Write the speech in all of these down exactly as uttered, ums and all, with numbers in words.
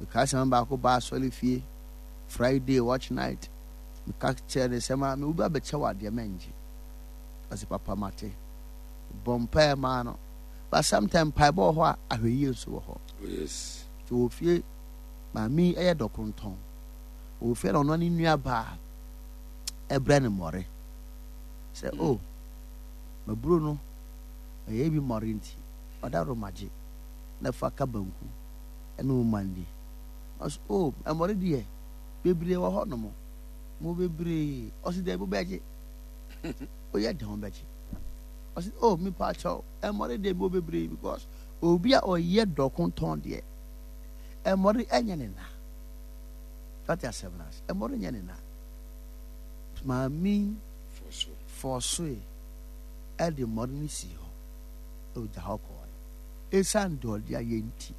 because I'm back ba solid fee Friday watch night. Me catch the sema me uba becha wa de menji. As papa mate. Bompa man. But sometimes pai bo ho a ahwe so ho. Yes. To fie ma mi e dokonton. O fie no no ni nua ba. E bra ne more. Say oh. Ma bro no. E bi more nti. Oda ro maje. Na fa ka banku. E no mandi. As oh, e more die. Bebre wo ho no mo. Mo bebre. O si de bo beje. O ye de ho beje. I said, oh, me pacho, and more de bo bebre because obi a oye dokonton de. E more enyenena. That is seven us. E more enyenena. Ma mi For so. for so e de more ni si ho. O ja ho ko. E san do de ayenti.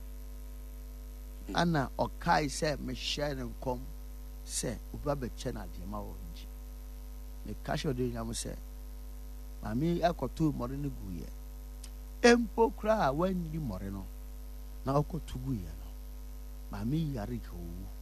Ana okai se me share nkom se oba be che na de ma wo nji. Me kasho de nyam se Mami akoto more ne guye. Empo kra wan ni more no. Na akoto guye no. Mami yare ko.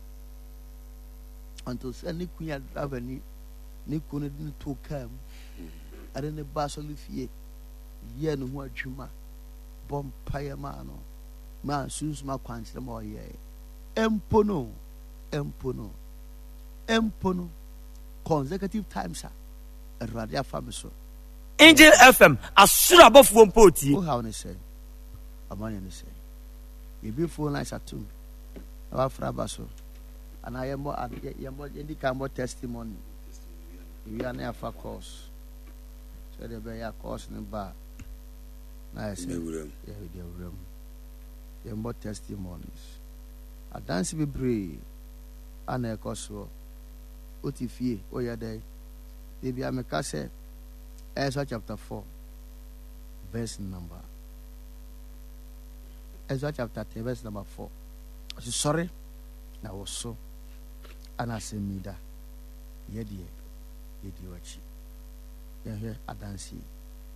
Anto se ne kunya driver ni ne kunu ni to kam. Are ne ba so le fie. Ye no ho adwuma. Bom paye ma no. Ma sus ma kwantre ma oye. Empo no. Empo no. Empo no. Consecutive times a Erade afame so. Angel F M asura abofo mpoti. Oh how ne say. Amani ne say. You be phone lines at two. Our frabaso. And I am more yemo indicate more testimony. We are near for course. So there be a course in bar. Nice. Yeah, we dey room. There more testimonies. A dance be brave. And a course. Otifie. Oh yeah day. Baby I make say Ezra chapter four, verse number. Ezra chapter ten, verse number four. I said, sorry, I was so. And I said, Mida, yedi, yedi wachi. Yeah, here, I dance here.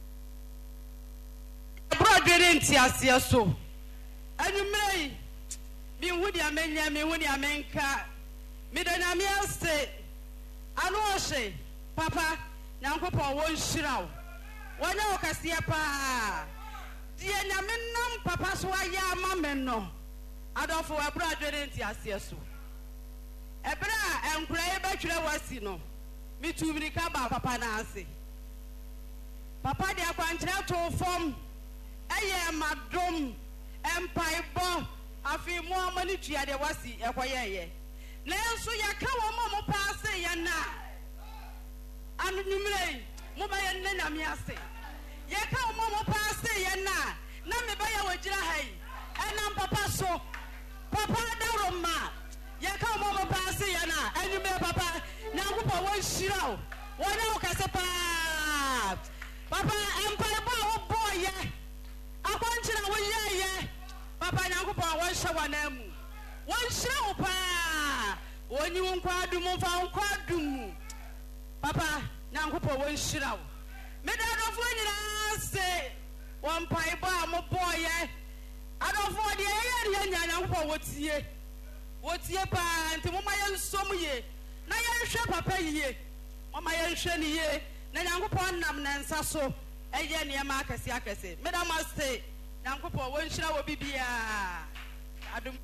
Brother, didn't you so? And you may be woody a man, me woody a man car. Midana say, I know, say, Papa. Nyankopon won shiraw wona okasia pa die nyamenam papa so aya mamen no adofo abra adwere nti asie so ebra enkura e betwere wasi no mitubiri ka ba papa na ase papa de akwankyere to fom eye madom empaibo afi mu amani tua de wasi ekoyeye na enso yaka wo mo pa ase ye na anu numre mo ba ye nna mi ase ye ka mo mo pa ase ye na na me ba ya wagira hai enam papa so papa da roma ye ka mo mo pa ase ye na anu me papa na kupa won shira wona o ka se pa papa empire ba wo boy ye akwanchira wo ye ye papa na kupa won shawa na mu won shira wo pa woni won kwadu mo fa won kwadu mu Papa, Nankupo won't shit out. Medal of winning, say, one pipe bar, my boy, I don't want the area, Nankupo, what's ye? What's ye, pan, to my own some ye? Now you're sure, Papa, ye. My own shiny ye, Nankupo, Nam Nansaso, a year near Marcus Yakase. Madame must say, Nankupo won't shit out, be beer. I don't.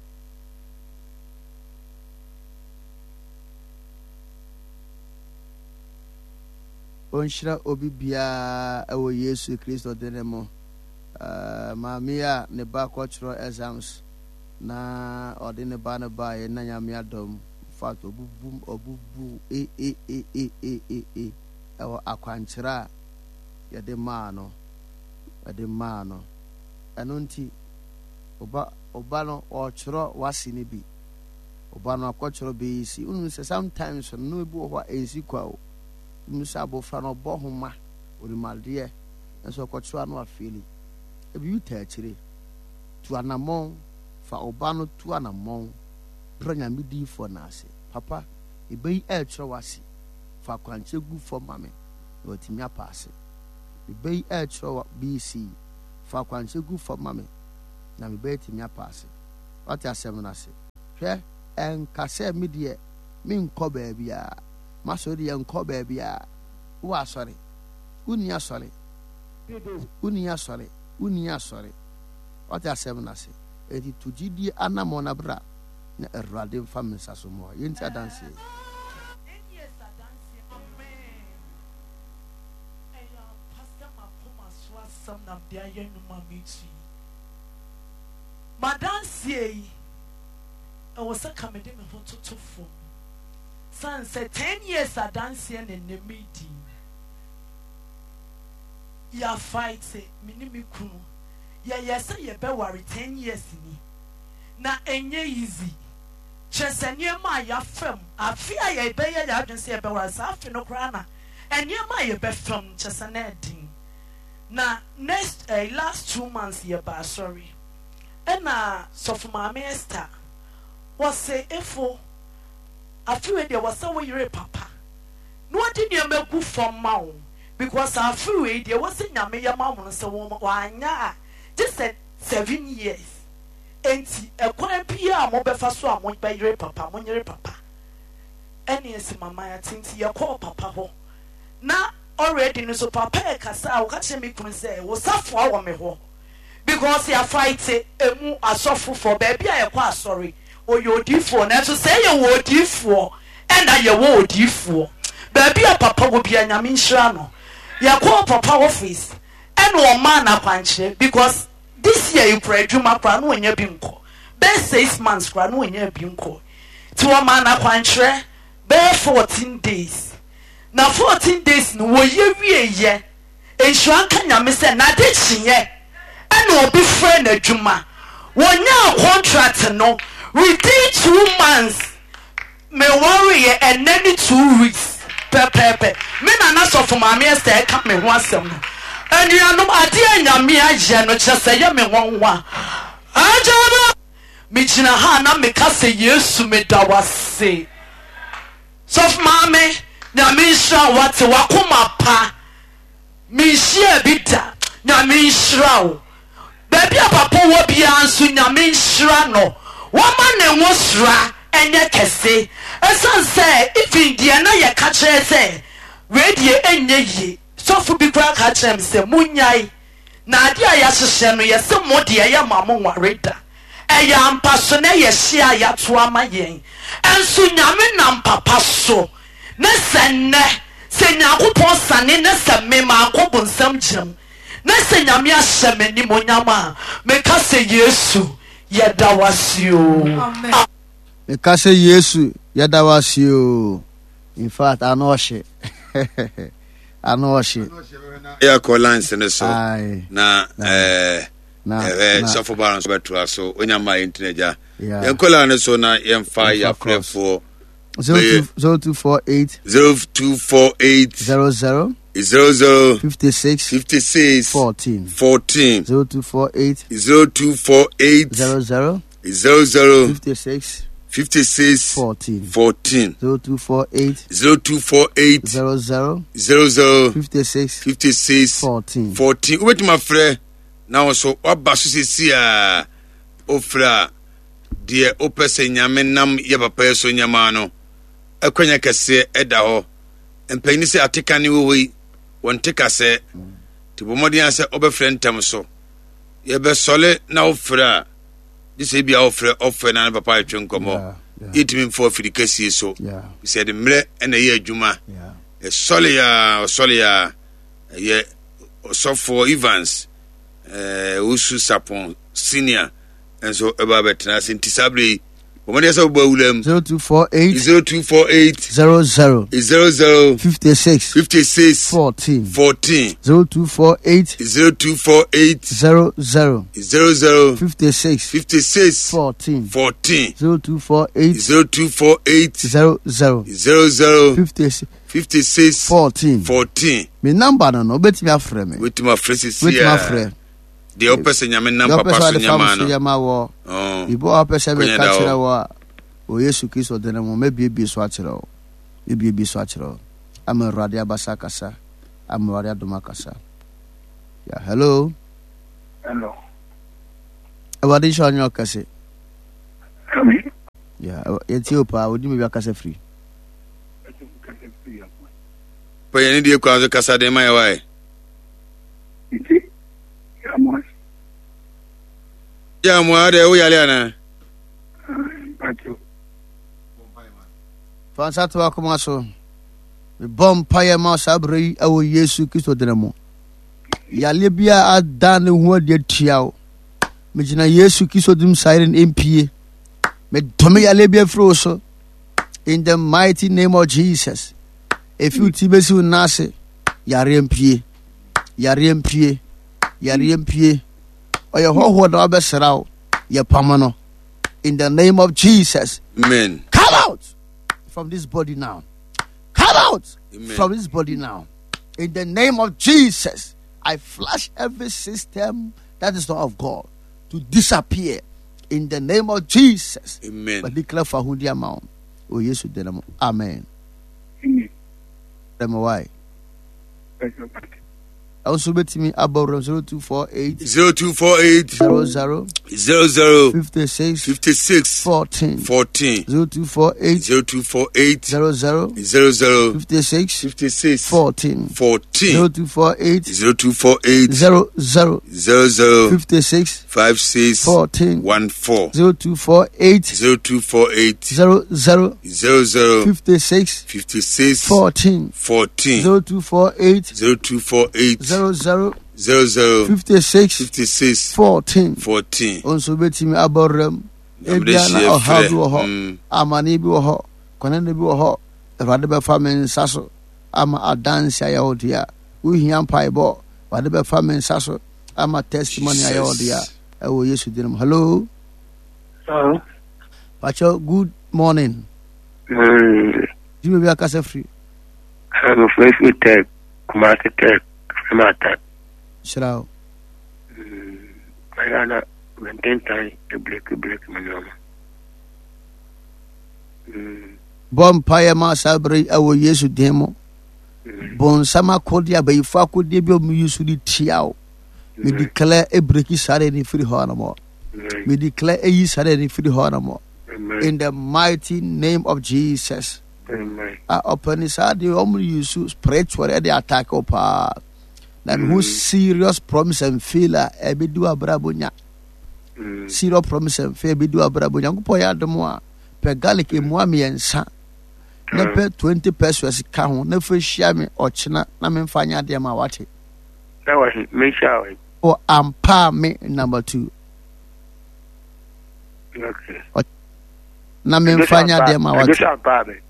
Onshira obi bia ewo Yesu Kristo denemo uh, mamia ne ba cultural exams na ode ne ba ne ba ye na nyame adom fact obubum obubu e e e e e e e ewo akwankyera ye de ma no ye de ma no eno nti oba oba no o kyero wasi ne bi oba no akɔkyero be isi unu se sometimes no ebu ho ensi kwa o Musa bofra no bohoma orimalde enso kwotwa no afeli ebi utachire tu anamon fa obano tu anamon bronya midi fo na ase papa ebei e kyerɛ wase fa kwanche gu fo mame na otimi apase ebei e kyerɛ bc fa kwanche gu fo mame na me be timi apase what asem na ase hwɛ ɛnkasɛ me deɛ menkɔ baabi a maso deɛ nkɔ baabi a wo asɔre wonni asɔre wonni asɔre wonni asɔre ɔte asɛm no ase ɛnti to gyidie anammɔ no bra na Awurade mfa me nsa so mu hɔ yɛnti adanseɛ Madansie I was a comedy me ho to fo san say ten years adansie na ne meeting ya fight say me ni me kunu ya yes ye be worry ten years ni na enye easy chese niema ya fam afia ye be ye ya adwen say ye be worry sa afi no kra na eniema ye be fam chese na edin na next uh, last two months ye ba sorry ena sofu maame Esther was say efo afiwe de was say we papa no adi ne magu from ma wo because afiwe de was nyame ya ma mo so wo anya just said seven years enti ekwan pia mo befa so a mo ba yire papa mo yire papa eni esi mama ya tinti ye call papa ho na already no so papa e kasa wo ka che me kun say wo safo awo me ho because you are fighting emu asofo for baby a ye kwa sorry o yo difo na so say ye wo difo and ye wo difo baby a papa go bia nyame nhira no ye kwa papa office and o man na kwanche because this year you pray djuma kwa no nya bi nko be six months kwa no nya bi nko ti o man na kwanche be fourteen days na fourteen days no wo ye wie ye enhwa nka nyame se na de chiye and will be friend a Juma. One year contract no within two months me worry and then two weeks per pepe. Me na na so for my Esther come me once and you know idea nyame no just say me won wa. Ajaba me china ha na me ka say Yesu me da wase. So for mama nyame shra what wakoma pa me share bita nyame shra baby papa wo bia anso nyame nhira no woma ne nwosra enye kese esan say if dia na ye ka kire say radio enye yi sofu bi kwa ka kire me say munyai na ade a ya hyehye no ye se mode ye mamo wareda e ya ampa so na ye hia ya to ama yen enso nyame nam papa so ne senne se nyakopon sane ne se me ma akobonsam gyem na se nyame ahyɛ ni monyama me ka se Yesu yɛda wasio amen me ka se Yesu yɛda wasio in fact ano hye ano hye ya ko lance ne so na eh eh so for balance beto aso onyama interneja yen ko lance so na yen fa ya prefo zero two four eight zero two four eight zero zero zero zero fifty-six fifty-six fourteen fourteen zero two four eight zero two four eight zero zero zero zero fifty-six fifty-six fourteen fourteen zero two four eight zero two four eight zero zero zero zero fifty-six fifty-six fourteen fourteen wait my friend now so oba so sisi a ofra de opese nyame nam ye papa so nyama no akwanya kase eda ho empani se ateka ne wo yi won teka se ti bomodian se obefre ntem so ye be sole na ofra this e bia ofra ofra na papa atwe nkomo itimi fo afirikasi so we said mre na ye adwuma e sole ya sole ya ye osofo Evans eh usu sapon senior and so about betna sentisabre bomodian se obawulam zero two four eight zero two four eight zero zero zero zero fifty-six fifty-six fourteen fourteen zero two four eight zero two four eight zero zero zero zero fifty-six fifty-six fourteen fourteen zero two four eight zero two four eight zero zero zero zero fifty-six fifty-six fourteen fourteen me number no no betimi afre me with my phrases betimi here afre the opese nyame nam papa so nyama no nyama wo ibo opese be ka kire wo o Yesu Kristo de mo mebie so akire wo mebie so akire wo am radio abasa kasa am radio adoma kasa yeah hello hello abadi sho anyo kase Yeah, it's your power. Would you be a casa free? Pay any dear cause of Casa de my way. Yeah, more there we are. Fansa to Akumaso. The bomb pie mouse abbey, our Yesu Christo Demo. Yalibia are done what dear Tiao. Majina Yesu Christo dim siren M P A. Me Tommy Alibia Froso. In the mighty name of Jesus. If you Tibesu Nase, Yari M P A. Yari M P A. Yari M P A. Or your whole word of Serao. Your Pamano. In the name of Jesus. Amen. Come out from this body now. Come out Amen. from this body now. In the name of Jesus, I flush every system that is not of God to disappear. In the name of Jesus. Amen. But declare for who the amount. Oh, yes, you did. Amen. Amen. Why? Also, bet me about zero two four eight zero two four eight zero zero zero zero fifty six fifty six fourteen fourteen zero two four eight zero two four eight zero zero zero zero fifty six fifty six fourteen fourteen zero two four eight zero two four eight zero zero zero zero fifty six five six fourteen one four zero two four eight zero two four eight zero zero zero zero fifty six fifty six fourteen fourteen zero two four eight zero two four eight zero zero zero zero fifty six fifty six fourteen. fourteen. Also betimi aborem Namde ediana shie ohabu frɛ. oho Mm. amani bi oho kwanene bi oho erade be fa men saso ama adanse ayodia uhia mpaibo wade be fa men saso ama testimony ayodia ewo Yesu dinam. Hello. Hello. Pacho, good morning. Mm. You may be a casa free. I'm a fresh with tech. Kumasi tech. I'm a tech. Shrao. I ran a maintain time to break a break manoma. Bon paya ma sabre ewo Yesu demo. Bon sama kodia be ifa kodia bi o mu Yesu di tiao. Me declare e breaki sare ni free ho na mo. Me declare e yi sare ni free ho na mo. In the mighty name of Jesus. Amen. I open his heart, the only use spiritual the attack of power. Then who serious promise and failure, a bit do a brabunya. Serious promise and fail, be do a brabunya. Go poya de moi. Per garlic in Mwami and San. Never twenty pesos count, never share me or china, namin fanya de mawati. That was it. Make sure. Or ampa me number two. Okay. Namin fanya de mawati.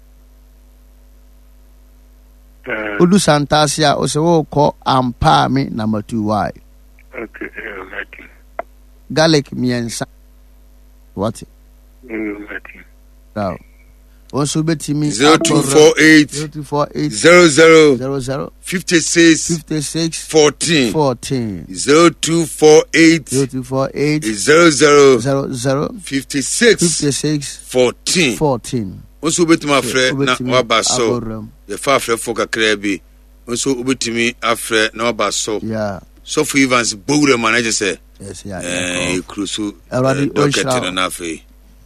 Udu Santasia also call ampa me number two. Why? Okay. Uh, Garlic me and San. What? Uh, Now. Also bet me zero two four eight zero two four eight zero zero zero zero fifty six fifty six fourteen fourteen zero two four eight zero two four eight zero zero zero zero fifty six fifty six fourteen. fourteen. Nso obetumi afrɛ na waba so Aboram. yɛfa afrɛfo kakra bi nso obetumi afrɛ na waba so Yeah. sɔfo Evans bowura ma na gye sɛ Yes, yeah. ɛɛ yeah. ekuro so Awurade, dɔkɛte ɔnhyira no n'afei.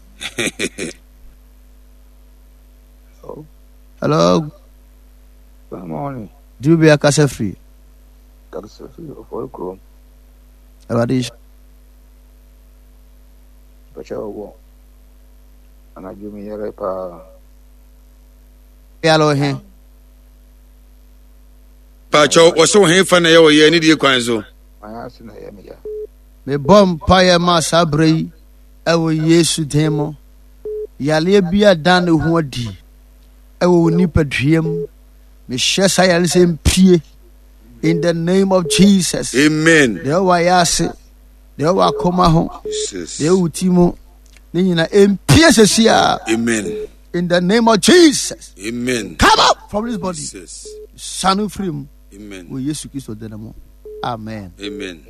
Hello. Good morning. Do you be a casa free? Casa free for Chrome. Awurade. Pacha wo. Ana jumi yere pa. Hello he. Pacho wɔsɛ wo hefa na yɛwɔ yɛ ne die kwan so. Maya sina ye me ya. Me bom paya ma sabre ewo Yesu demo. Yale bia dan ho adi. Ewo nipadriam. Me hyɛ sa yale se mpie. In the name of Jesus. Amen. De wa yase. De wa koma ho. Jesus. De utimo. Ni nyina empie sesia. Amen. In the name of Jesus. Amen. Come out from this body. Jesus. Sanu freem. Amen. O Yesu Kristo denamo. Amen. Amen.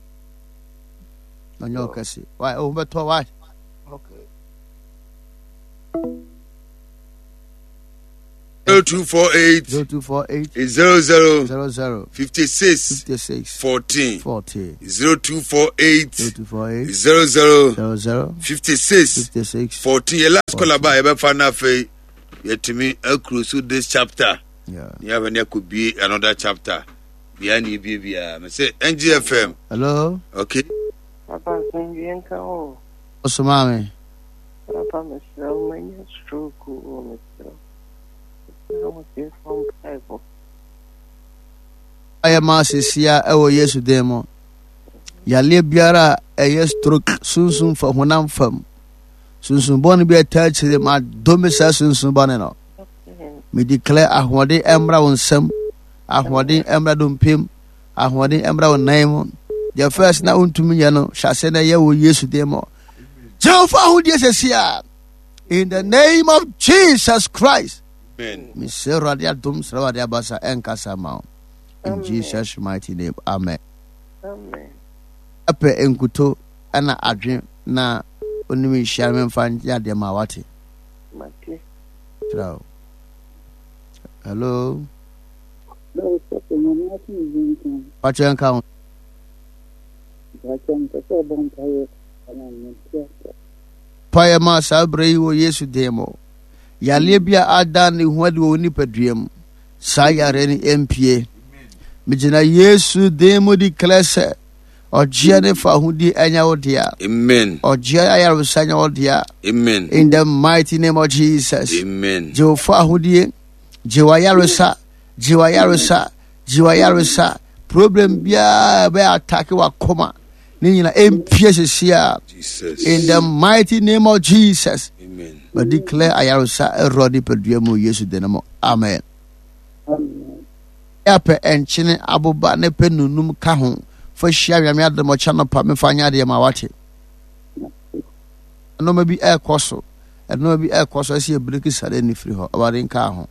No nyo kase. Why o beto why? Okay. zero two four eight zero two four eight zero zero zero zero fifty-six fifty-six fourteen forty zero two four eight zero two four eight zero zero zero zero fifty-six fifty-six fourteen. Your last call about ever find out for yet to me a cruise this chapter. Yeah. Yeah, when there could be another chapter. Behind you, baby. I say N G F M. Hello. Okay. Papa, send you in town. What's mommy? Papa, Mister Many stroke, Mister. I was here from Bible. I am a sia ewo Yesu demo. Ya le biara e yes stroke sunsun fa honam fam. Sunsun bon bi attach the ma domisa sunsun bon no. Me declare ahwode emra wonsam. Ahwode emra dompem. Ahwode emra wonaim. The first na untumi ya no shase na ye wo Yesu demo. Jehovah who sia in the name of Jesus Christ. Amen. Mister Radia Dum Srawadia Basa Enkasa Mount. In Jesus' mighty name. Amen. Amen. Ape enkuto ana adwen na onimi hyiame mfa ya de mawate. Mate. Trao. Hello. No, so no nothing is Pacho enka. Pacho enka so bon paye ana ntia. Paye ma sabre wo Yesu demo. Ya lebia adan ni hwade wo nipaduam. Sa yare ni M P A. Mijina Yesu demo di klase. Ojia ne fa hudi anya odia. Amen. Ojia ayaro sanya odia. Amen. In the mighty name of Jesus. Amen. Jehovah hudi Jewa yarosa, Jewa yarosa, Jewa yarosa. Problem bia be attack wa koma. Ni na M P S sia. Jesus. In the mighty name of Jesus. Amen. But declare ayarosa erodi peduemu Yesu denamo. Amen. Amen. Yape enchine abuba ne penunum ka ho. Fo hia wiame ademo cha no pa me fanya de ma wate. No ma bi e koso. E no bi e koso ase e break sare ni free ho. Aware nka ho.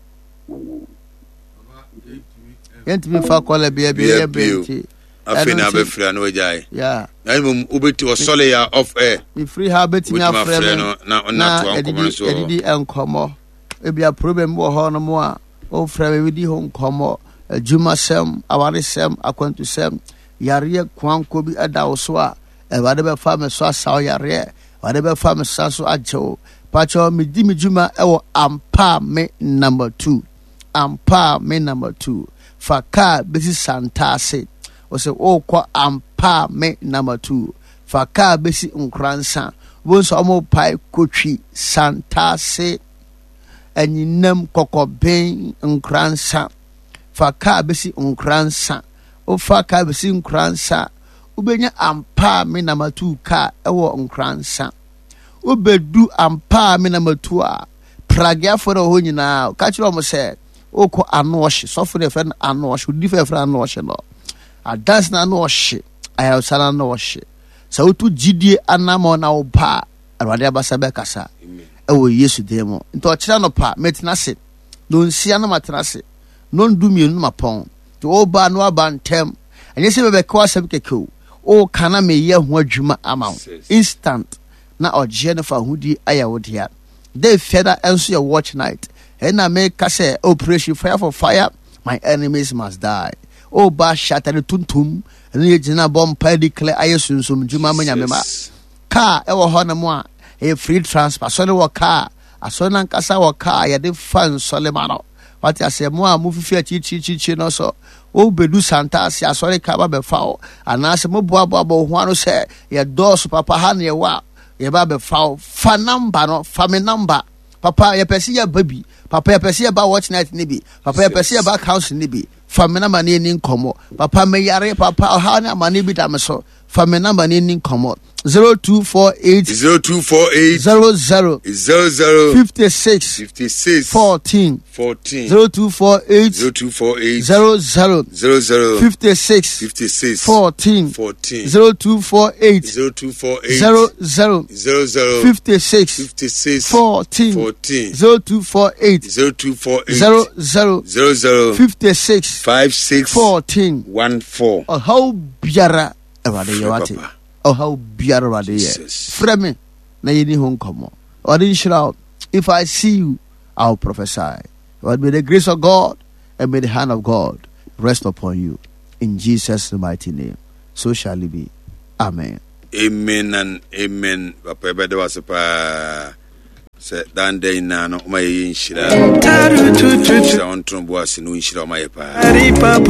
Yent mi fa kola bia bia bia. Afi na be free na wajai. Yeah. Na mum ubeti o sole ya off air. Mi free ha beti mi afre no na na to ankomo so. Edidi enkomo. E bia problem wo ho no mo a o frɛ me di ho nkomo. Juma sem, aware sem, akwantu sem. Yare kwanko bi ada wo so a e wade be fa me so asaw yare. Wade be fa me so so agyew. Pacho mi di mi juma e wo ampa me number two. Ampa me number two. Faka besi santase. O se o kwa ampa me number two. Faka besi nkransa. Wonso omo pai kotwi santase. Enyinam kokoben nkransa. Faka besi nkransa. O faka besi nkransa. Ubenya ampa me number two ka ewo nkransa. Ubedu ampa me number two a pragya for ho nyina ka kire omo se oko anohye so for the friend anohye odi for friend anohye no adas na anohye aya sala anohye sa otu gidie anamo na opa arwade abasa be kasa ewo Yesu demo nto kire no pa metinase no nsia no matinase no ndumi no mapon to oba no abantem enye se be kwa asem kekeu o kana me ye ho adwuma ama instant na oje no fa hudi aya wodia they feather enso your watch night and I make say operation fire for fire my enemies must die o ba shatter tuntum and ye jina bom pa declare ayesunsum juma manya mema car e wo ho na mo a e free transfer so ne wo car aso na nkasa wo car ye de fan solemano what I say mo a mo fifi achi chi chi chi no so o bedu santa ase asore ka ba be fa o anase mo boa boa bo ho ano se ye dos papa ha ne wa ye ba be fa fa number no fa me number papa ye pesi ya baby papa ye pesi ya ba watch night ni bi papa ye pesi ya ba house ni bi fa me number ni ni nkomo papa me yare papa ha na mani bi da me so fa me number ni ni nkomo zero two four eight zero two four eight zero zero zero zero fifty-six fifty-six fourteen fourteen zero two four eight zero two four eight zero zero zero zero fifty-six fifty-six fourteen fourteen zero two four eight zero two four eight zero zero zero zero fifty-six fifty-six fourteen fourteen zero two four eight zero two four eight zero zero zero zero fifty-six five six fourteen one four. oh how biara awade Frɛ yewate Papa. oh how biara awade ye Jesus. frɛ me na yeni ho nkomo odi nshira if I see you I'll prophesy But may the grace of God and may the hand of God rest upon you. In Jesus' mighty name. So shall it be. Amen. Amen and amen. Papa Ebede was pa se dan day na no ma yin shira. Sa on trombo asinu shira ma ye pa.